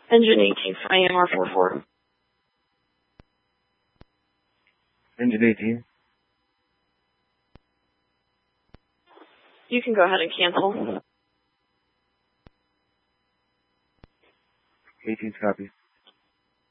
Engine 18, IMR 44. Engine 18. You can go ahead and cancel. 18's copy.